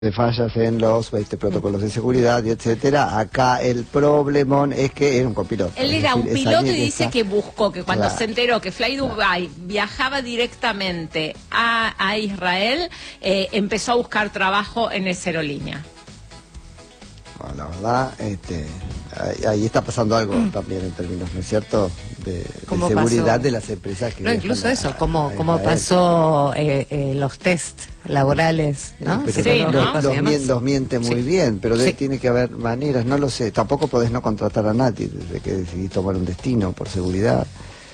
de fallas en los protocolos de seguridad y etcétera. Acá el problemón es que era un copiloto. Él era un piloto y dice que buscó, que cuando se enteró que Fly Dubai viajaba directamente a Israel, empezó a buscar trabajo en esa aerolínea. Bueno, la verdad, ahí está pasando algo también en términos, ¿no es cierto?, de seguridad de las empresas que... No, incluso eso, cómo pasó los test laborales, ¿no? Pero sí, los miente muy bien, pero tiene que haber maneras, no lo sé. Tampoco podés no contratar a nadie desde que decidís tomar un destino por seguridad.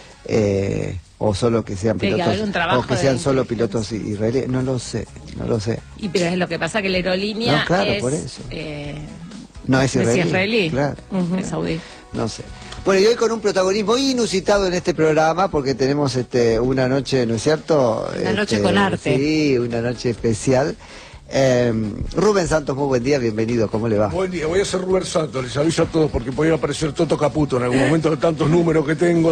O solo que sean pilotos, o que sean solo pilotos israelíes, no lo sé. Y pero es lo que pasa que la aerolínea por eso. No es israelí, claro. Es saudí. No sé. Bueno, y hoy con un protagonismo inusitado en este programa, porque tenemos una noche, ¿no es cierto? Una noche con arte. Sí, una noche especial. Rubén Santos, muy buen día, bienvenido, ¿cómo le va? Buen día, voy a ser Rubén Santos, les aviso a todos porque podía aparecer Toto Caputo en algún momento de tantos números que tengo,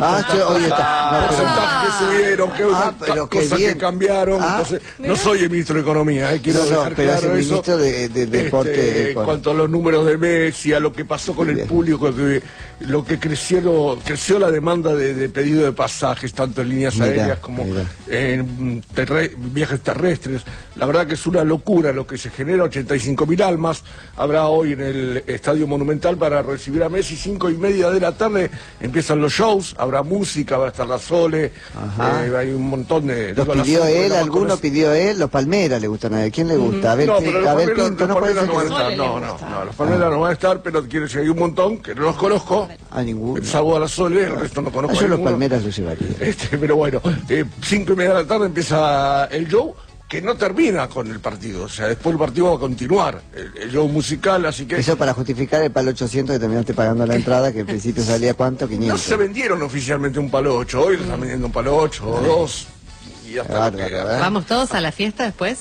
porcentajes que subieron, cosas que cambiaron, entonces no soy el ministro de Economía, quiero dejar pero claro es el eso. ministro de Deporte. En cuanto a los números de Messi, a lo que pasó con el público, lo que creció la demanda de pedido de pasajes, tanto en líneas aéreas como en viajes terrestres, la verdad que es una locura lo que se genera, 85.000 almas habrá hoy en el Estadio Monumental para recibir a Messi. 5:30 de la tarde empiezan los shows, habrá música, va a estar la Sole, hay un montón de... ¿Los pidió él? ¿Alguno pidió él? Los Palmeras le gustan a él. ¿Quién le gusta? A ver, no, pero los Pinto, no Palmeras puede no van a estar, no, los Palmeras no van a estar, pero quiero decir, hay un montón que no los conozco. A ninguno. Salvo a la Sole, el resto no conozco. Yo los Palmeras los llevaría. Pero bueno, 5:30 de la tarde empieza el show, que no termina con el partido, o sea, después el partido va a continuar, el show musical, así que... Eso para justificar el palo 800 que terminaste pagando la entrada, que en principio salía ¿cuánto? 500. No se vendieron oficialmente un palo 8, hoy están vendiendo un palo 8 o 2, y hasta ¿Vamos todos a la fiesta después?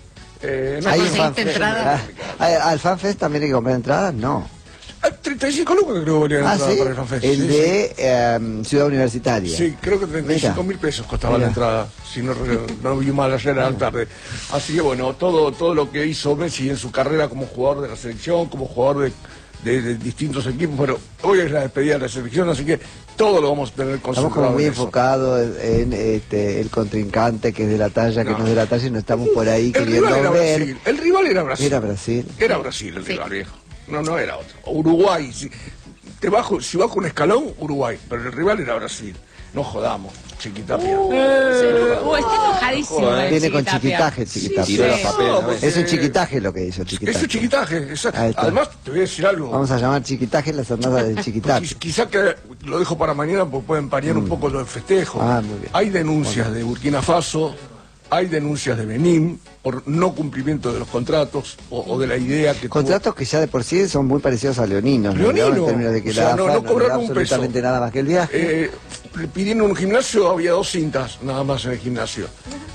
¿Hay un fanfest? ¿Al fanfest también hay que comprar entradas? No. 35 lucas creo que valía la entrada para el fanfest. El de Ciudad Universitaria. Sí, creo que 35.000 pesos costaba la entrada, si no vi mal ayer a la tarde. Así que bueno, todo lo que hizo Messi en su carrera como jugador de la selección, como jugador de distintos equipos, pero hoy es la despedida de la selección, así que todo lo vamos a tener concentrado. Estamos como muy enfocados en el contrincante que es de la talla, que no es de la talla, y no estamos por ahí queriendo ver. El rival era Brasil. Era Brasil. Era Brasil el rival, viejo. No era otro. Uruguay, si bajo un escalón, Uruguay, pero el rival era Brasil. No jodamos, Chiquitapia. Está enojadísimo. Viene con chiquitaje, Chiquitapia. Es un chiquitaje lo que hizo Chiquitapia. Es un chiquitaje. Además, te voy a decir algo. Vamos a llamar chiquitaje las jornadas del Chiquitapia. Quizá que lo dejo para mañana porque puede empañar un poco lo del festejo. Muy bien. Hay denuncias de Burkina Faso, hay denuncias de Benín por no cumplimiento de los contratos o de la idea que contratos que ya de por sí son muy parecidos a leoninos, en términos de que no cobraron un peso, absolutamente nada más que el viaje. Le pidieron un gimnasio, había 2 cintas nada más en el gimnasio.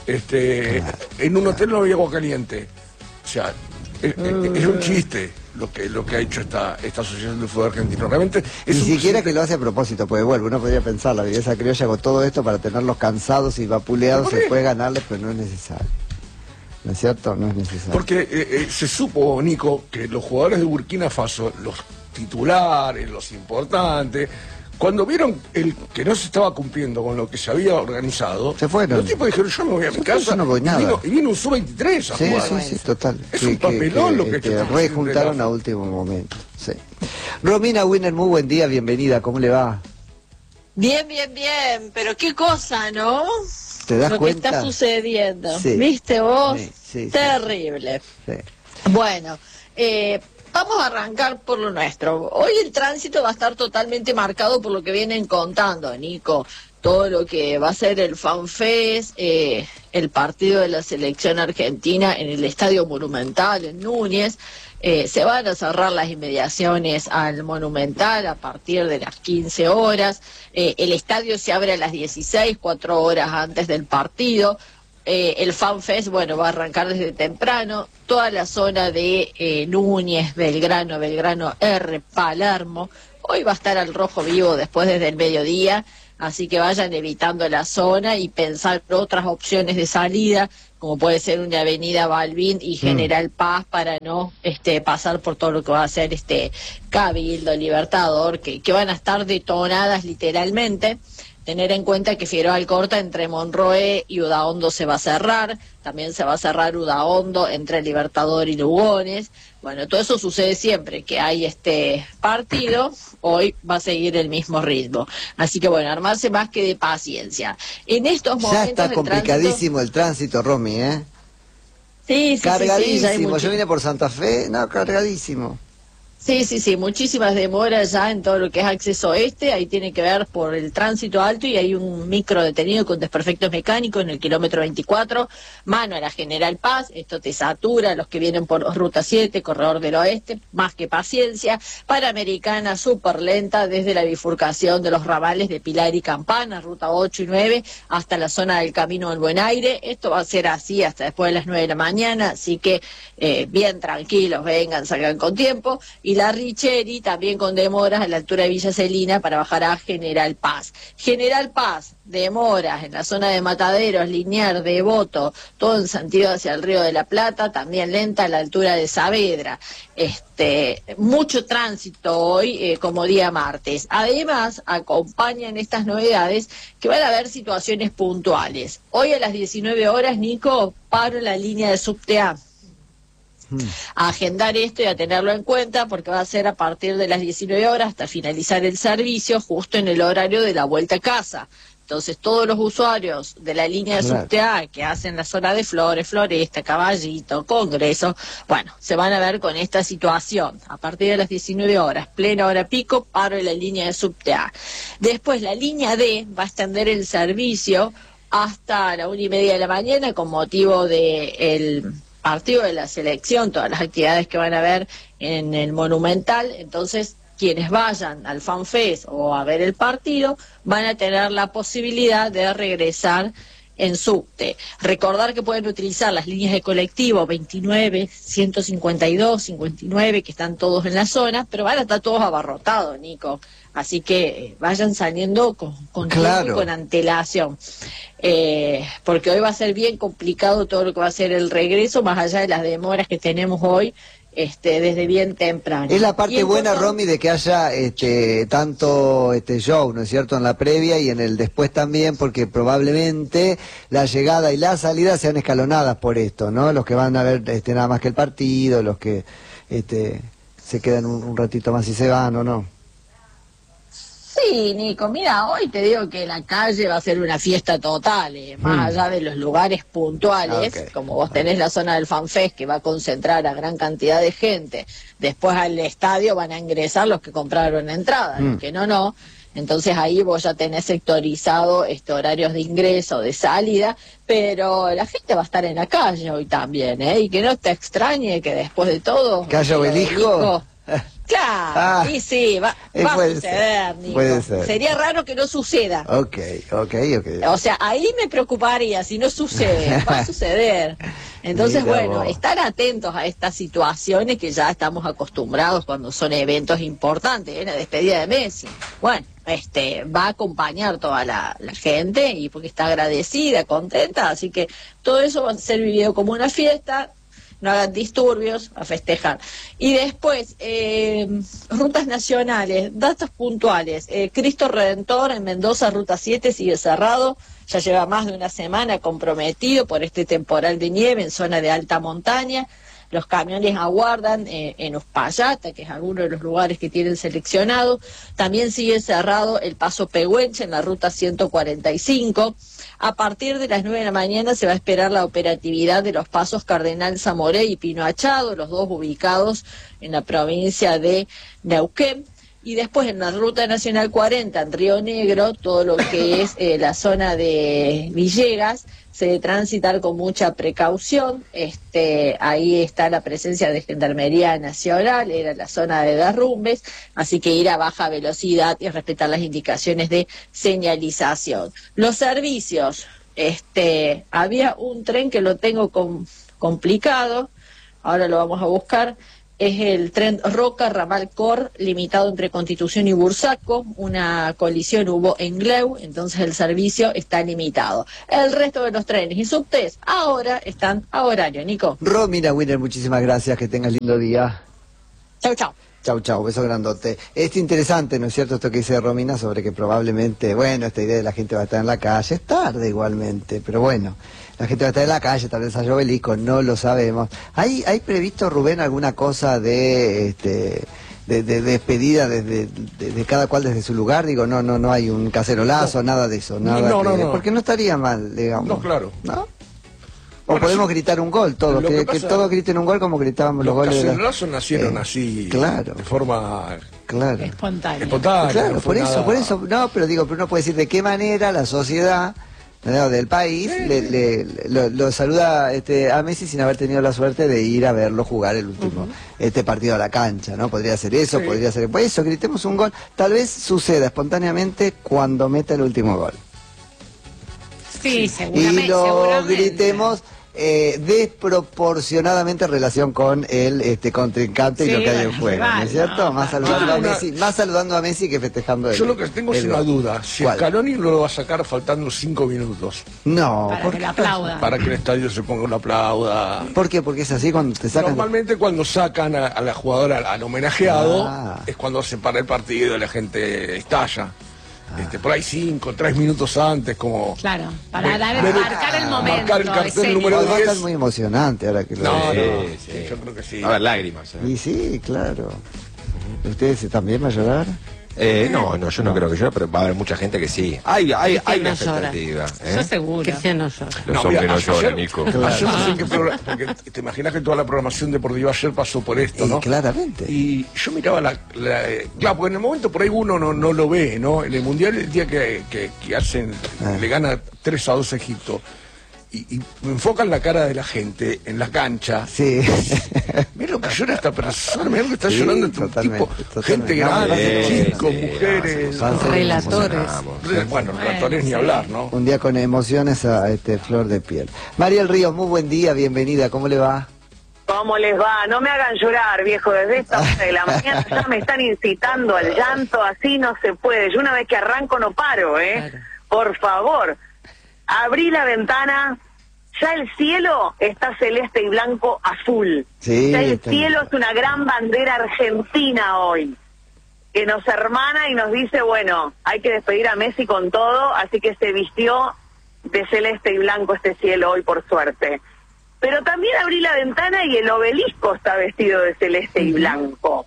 En un hotel no había agua caliente. O sea, es un chiste lo que ha hecho esta asociación de fútbol argentino. Realmente ni siquiera que lo hace a propósito, porque vuelvo, uno podría pensar, la belleza criolla con todo esto para tenerlos cansados y vapuleados, se puede ganarles, pero no es necesario. ¿No es cierto? No es necesario. Porque se supo, Nico, que los jugadores de Burkina Faso, los titulares, los importantes, cuando vieron que no se estaba cumpliendo con lo que se había organizado, se fueron. Los tipos dijeron, yo me voy a mi casa, no voy nada. Y vino un sub-23 a jugar. Sí, total. Es un papelón lo que rejuntaron a último momento. Sí. Romina Winner, muy buen día, bienvenida, ¿cómo le va? Bien, pero qué cosa, ¿no? ¿Te das lo cuenta? Que está sucediendo. Sí. ¿Viste vos? Sí, terrible. Sí. Bueno, vamos a arrancar por lo nuestro. Hoy el tránsito va a estar totalmente marcado por lo que vienen contando, Nico. Todo lo que va a ser el FanFest, el partido de la selección argentina en el Estadio Monumental, en Núñez. Se van a cerrar las inmediaciones al Monumental a partir de las 15 horas. El estadio se abre a las 16, 4 horas antes del partido. El FanFest, bueno, va a arrancar desde temprano. Toda la zona de Núñez, Belgrano R, Palermo. Hoy va a estar al rojo vivo después desde el mediodía. así que vayan evitando la zona y pensar otras opciones de salida, como puede ser una avenida Balbín y General Paz, para no pasar por todo lo que va a ser Cabildo, Libertador, que van a estar detonadas literalmente. Tener en cuenta que Figueroa Alcorta entre Monroe y Udaondo se va a cerrar, también se va a cerrar Udaondo entre Libertador y Lugones. Bueno, todo eso sucede siempre que hay este partido, hoy va a seguir el mismo ritmo. Así que bueno, armarse más que de paciencia. En estos momentos ya está complicadísimo el tránsito, Romy, ¿eh? Sí, cargadísimo, yo vine por Santa Fe, no, cargadísimo. Sí, muchísimas demoras ya en todo lo que es acceso oeste, ahí tiene que ver por el tránsito alto y hay un micro detenido con desperfectos mecánicos en el kilómetro 24, mano a la General Paz, esto te satura, los que vienen por Ruta 7, Corredor del Oeste, más que paciencia, Panamericana súper lenta desde la bifurcación de los ramales de Pilar y Campana, Ruta 8 y 9, hasta la zona del Camino del Buen Aire, esto va a ser así hasta después de las 9 de la mañana, así que bien tranquilos, vengan, salgan con tiempo, y la Richeri también con demoras a la altura de Villa Celina para bajar a General Paz. General Paz, demoras en la zona de Mataderos, Liniers, Devoto, todo en sentido hacia el Río de la Plata, también lenta a la altura de Saavedra. Mucho tránsito hoy como día martes. Además, acompañan estas novedades que van a haber situaciones puntuales. Hoy a las 19 horas, Nico, paro la línea de subte A. A agendar esto y a tenerlo en cuenta porque va a ser a partir de las 19 horas hasta finalizar el servicio justo en el horario de la vuelta a casa. Entonces todos los usuarios de la línea de subte A que hacen la zona de Flores, Floresta, Caballito, Congreso, bueno, se van a ver con esta situación. A partir de las 19 horas, plena hora pico, paro en la línea de subte A. Después la línea D va a extender el servicio hasta la 1:30 de la mañana con motivo del partido de la selección, todas las actividades que van a ver en el Monumental. Entonces quienes vayan al FanFest o a ver el partido van a tener la posibilidad de regresar en subte. Recordar que pueden utilizar las líneas de colectivo 29, 152, 59, que están todos en la zona, pero van a estar todos abarrotados, Nico. Así que vayan saliendo con tiempo y con antelación. Porque hoy va a ser bien complicado todo lo que va a ser el regreso, más allá de las demoras que tenemos hoy, desde bien temprano. Es la parte buena, Romy, de que haya tanto show, ¿no es cierto?, en la previa y en el después también, porque probablemente la llegada y la salida sean escalonadas por esto, ¿no? Los que van a ver nada más que el partido, los que se quedan un ratito más y se van, ¿o no? Sí, Nico, mira, hoy te digo que la calle va a ser una fiesta total, más allá de los lugares puntuales, como vos tenés la zona del FanFest que va a concentrar a gran cantidad de gente, después al estadio van a ingresar los que compraron entrada, los que no, entonces ahí vos ya tenés sectorizado horarios de ingreso, de salida, pero la gente va a estar en la calle hoy también, y que no te extrañe que después de todo... ¿Que haya obelisco? Claro, sí, va a suceder, Nico. Puede ser. Sería raro que no suceda. Ok. O sea, ahí me preocuparía si no sucede, va a suceder. Entonces, bueno, estar atentos a estas situaciones que ya estamos acostumbrados cuando son eventos importantes, la despedida de Messi. Bueno, va a acompañar toda la gente y porque está agradecida, contenta, así que todo eso va a ser vivido como una fiesta. No hagan disturbios, a festejar. Y después, rutas nacionales, datos puntuales. Cristo Redentor en Mendoza, Ruta 7, sigue cerrado. Ya lleva más de una semana comprometido por este temporal de nieve en zona de alta montaña. Los camiones aguardan en Uspallata, que es alguno de los lugares que tienen seleccionado. También sigue cerrado el Paso Pehuenche en la Ruta 145. A partir de las 9 de la mañana se va a esperar la operatividad de los pasos Cardenal Zamoré y Pino Achado, los dos ubicados en la provincia de Neuquén. Y después en la Ruta Nacional 40, en Río Negro, todo lo que es la zona de Villegas, se debe transitar con mucha precaución. Ahí está la presencia de Gendarmería Nacional, era la zona de derrumbes, así que ir a baja velocidad y respetar las indicaciones de señalización. Los servicios, había un tren que lo tengo complicado, ahora lo vamos a buscar, es el tren Roca Ramal Cor, limitado entre Constitución y Bursaco. Una colisión hubo en Gleu, entonces el servicio está limitado. El resto de los trenes y subtes ahora están a horario. Nico. Romina Winner, muchísimas gracias, que tengas lindo día. Chau, chau. Chau, chau, beso grandote. Es interesante, ¿no es cierto?, esto que dice Romina sobre que probablemente, bueno, esta idea de la gente va a estar en la calle, es tarde igualmente, pero bueno, la gente va a estar en la calle, tal vez haya obelisco, no lo sabemos. ¿Hay previsto, Rubén, alguna cosa de despedida de cada cual desde su lugar? Digo, no hay un cacerolazo, nada de eso, nada. No. Porque no estaría mal, digamos. No, claro. ¿No? O bueno, podemos gritar un gol, todos, que todos griten un gol como gritábamos los goles. Los cacerolazos nacieron así, claro, de forma espontánea. Claro, no por nada... eso, no, pero digo, pero uno puede decir de qué manera la sociedad, ¿no?, del país lo saluda a Messi sin haber tenido la suerte de ir a verlo jugar el último partido a la cancha, ¿no? Podría ser eso, podría ser pues eso, gritemos un gol, tal vez suceda espontáneamente cuando meta el último gol. Sí, seguramente. Y lo gritemos desproporcionadamente en relación con el contrincante y lo que hay en juego, ¿no es cierto? No, más saludando a Messi que festejando. Yo lo que tengo es una duda, si Scaloni no lo va a sacar faltando 5 minutos. No, para que le aplauda. Para que el estadio se ponga una aplauda. ¿Por qué? Porque es así cuando te sacan. Normalmente cuando sacan a la jugadora, al homenajeado, es cuando se para el partido y la gente estalla. Por ahí 3 minutos antes, como... Claro, para marcar el momento. Marcar el cartel número 10. Es muy emocionante ahora que lo sí, yo creo que sí. Va a haber lágrimas. Y sí, claro. ¿Ustedes también va a llorar? No, yo no creo que llore, pero va a haber mucha gente que sí. Hay una expectativa. Yo seguro. Que no llora. Los hombres no lloran, Nico. Ayer no sé qué porque te imaginas que toda la programación deportiva ayer pasó por esto, ¿no? Claramente. Y yo miraba claro, porque en el momento por ahí uno no lo ve, ¿no? En el Mundial, el día que hacen, le gana 3-2 a Egipto, y enfocan la cara de la gente en la cancha. Sí. Mira lo que llora esta persona, mira lo que está llorando este tipo. Gente grande, chicos, mujeres. Relatores. Bueno, relatores ni hablar, ¿no? Un día con emociones a flor de piel. Mariel Ríos, muy buen día, bienvenida, ¿cómo le va? ¿Cómo les va? No me hagan llorar, viejo, desde esta hora de la mañana ya me están incitando al llanto, así no se puede. Yo una vez que arranco no paro, ¿eh? Claro. Por favor. Abrí la ventana, ya el cielo está celeste y blanco azul. Sí, ya el cielo es una gran bandera argentina hoy, que nos hermana y nos dice, bueno, hay que despedir a Messi con todo, así que se vistió de celeste y blanco este cielo hoy, por suerte. Pero también abrí la ventana y el obelisco está vestido de celeste y blanco.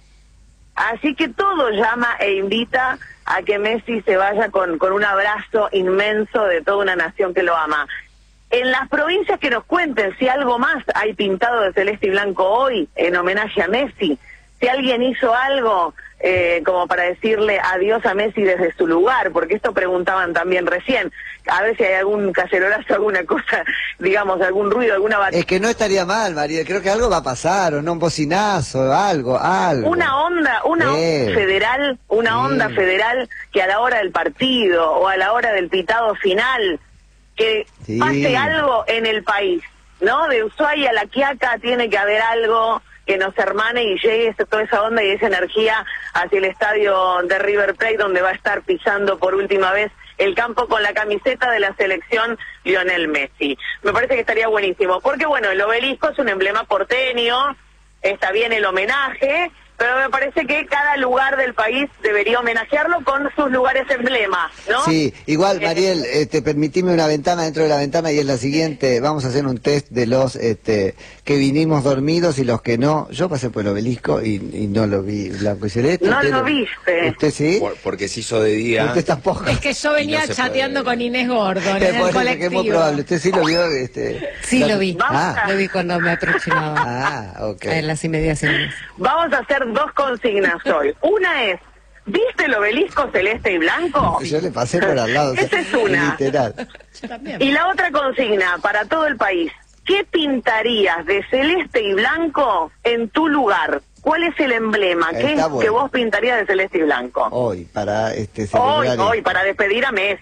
Así que todo llama e invita a que Messi se vaya con un abrazo inmenso de toda una nación que lo ama. En las provincias que nos cuenten si algo más hay pintado de celeste y blanco hoy en homenaje a Messi, si alguien hizo algo como para decirle adiós a Messi desde su lugar, porque esto preguntaban también recién, a ver si hay algún cacerolazo, alguna cosa, digamos, algún ruido, alguna batalla. Es que no estaría mal, María, creo que algo va a pasar, o no, un bocinazo, algo. Una onda federal, onda federal que a la hora del partido o a la hora del pitado final, que pase algo en el país, ¿no? De Ushuaia a La Quiaca tiene que haber algo que nos hermane y llegue toda esa onda y esa energía hacia el estadio de River Plate, donde va a estar pisando por última vez el campo con la camiseta de la selección Lionel Messi. Me parece que estaría buenísimo, porque bueno, el obelisco es un emblema porteño, está bien el homenaje, pero me parece que cada lugar del país debería homenajearlo con sus lugares emblema, ¿no? Sí, igual, Mariel, permitime una ventana dentro de la ventana y es la siguiente. Vamos a hacer un test de los que vinimos dormidos y los que no. Yo pasé por el obelisco y no lo vi blanco y celeste. No lo viste. ¿Usted sí? Porque se hizo de día. Usted tampoco. Es que yo venía chateando con Inés Gordon en el colectivo. Que es muy probable. ¿Usted sí lo vio? Sí, lo vi. Lo vi cuando me aproximaba. Ok. En las inmediaciones. Vamos a hacer 2 consignas hoy. Una es, ¿viste el obelisco celeste y blanco? Yo le pasé por al lado. Esa es una. Literal. Yo también. Y la otra consigna para todo el país, ¿qué pintarías de celeste y blanco en tu lugar? ¿Cuál es el emblema? ¿Qué que vos pintarías de celeste y blanco? Hoy, para celebrar hoy, para despedir a Messi.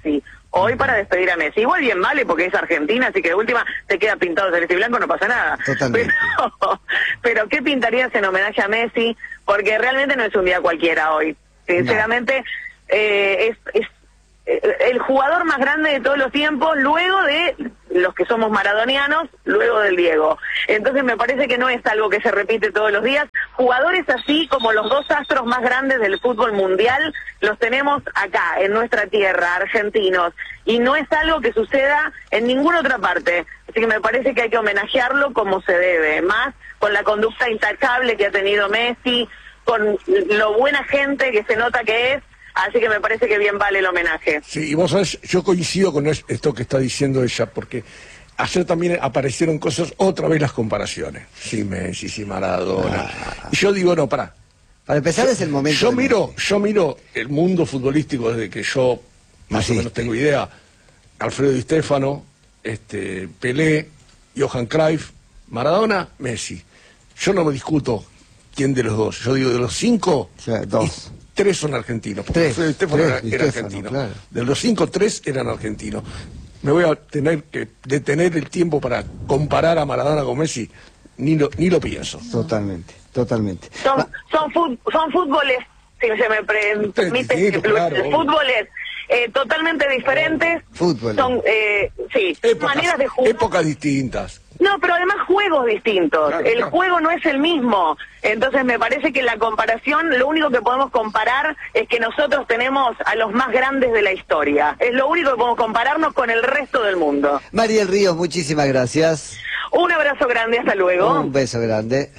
hoy para despedir a Messi. Igual bien vale porque es Argentina, así que de última te queda pintado celeste y blanco, no pasa nada. Totalmente. Pero ¿qué pintarías en homenaje a Messi? Porque realmente no es un día cualquiera hoy. Sinceramente, es el jugador más grande de todos los tiempos, luego de los que somos maradonianos, luego del Diego. Entonces me parece que no es algo que se repite todos los días. Jugadores así como los dos astros más grandes del fútbol mundial, los tenemos acá, en nuestra tierra, argentinos. Y no es algo que suceda en ninguna otra parte. Así que me parece que hay que homenajearlo como se debe. Más con la conducta intachable que ha tenido Messi, con lo buena gente que se nota que es. Así que me parece que bien vale el homenaje. Sí, y vos sabés, yo coincido con esto que está diciendo ella, porque ayer también aparecieron cosas, otra vez las comparaciones. Sí, Messi, sí, Maradona. Y yo digo, no, pará. Para empezar es el momento. Yo miro el mundo futbolístico desde que yo más o menos tengo idea. Alfredo Di Stéfano, Pelé, Johan Cruyff, Maradona, Messi. Yo no me discuto quién de los dos. Yo digo, de los 5, dos. 3 son argentinos. Alfredo Di Stéfano era argentino. Claro. De los 5, 3 eran argentinos. Me voy a tener que detener el tiempo para comparar a Maradona con Messi. Ni lo pienso. Totalmente. Son fútboles, si se me permite, fútboles totalmente diferentes. Fútbol. Son, maneras de jugar. Épocas distintas. No, pero además juegos distintos. Claro, juego no es el mismo. Entonces me parece que la comparación, lo único que podemos comparar es que nosotros tenemos a los más grandes de la historia. Es lo único que podemos compararnos con el resto del mundo. Mariel Ríos, muchísimas gracias. Un abrazo grande, hasta luego. Un beso grande.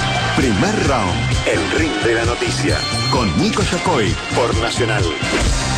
Primer round, el ring de la noticia, con Nico Yacoy por Nacional.